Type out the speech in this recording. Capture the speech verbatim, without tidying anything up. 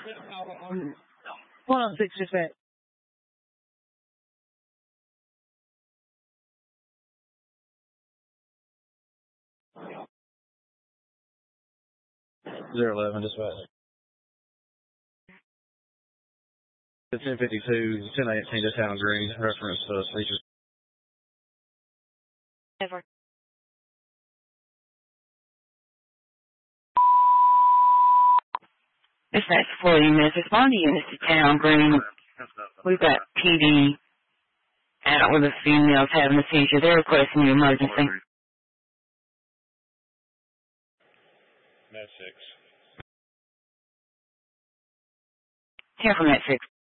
Um, one on six dispatch. Zero eleven dispatch. The ten fifty-two, ten eighteen to Town Green, reference uh, features. Ever. Dispatch for units. Respond to units to Town Green. We've got P D out with a female's having a seizure. They're requesting an emergency. Med six. Here from Med six.